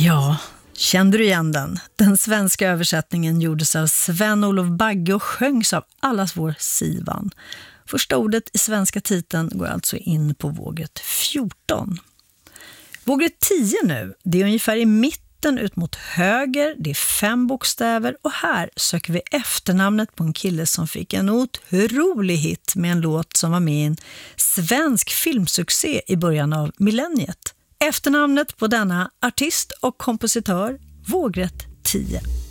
Ja, kände du igen den? Den svenska översättningen gjordes av Sven-Olof Bagge och sjöngs av allas vår Sivan. Första ordet i svenska titeln går alltså in på vågrätt 14. Vågrätt 10 nu, det är ungefär i mitten ut mot höger, det är 5 bokstäver och här söker vi efternamnet på en kille som fick en otrolig hit med en låt som var med i en svensk filmsuccé i början av millenniet. Efternamnet på denna artist och kompositör, vågrätt 10.